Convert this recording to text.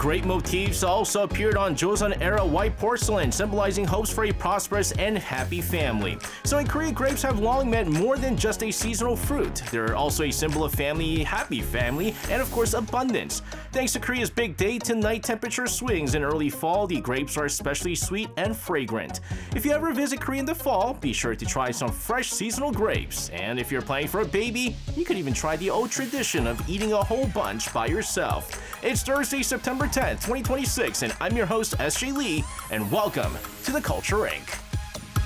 Grape motifs also appeared on Joseon-era white porcelain, symbolizing hopes for a prosperous and happy family. So in Korea, grapes have long meant more than just a seasonal fruit. They're also a symbol of family, happy family, and of course abundance. Thanks to Korea's big day to night temperature swings in early fall, the grapes are especially sweet and fragrant. If you ever visit Korea in the fall, be sure to try some fresh seasonal grapes. And if you're planning for a baby, you could even try the old tradition of eating a whole bunch by yourself. It's Thursday, September 10th, 2026, and I'm your host, SJ Lee, and welcome to the Culture Inc.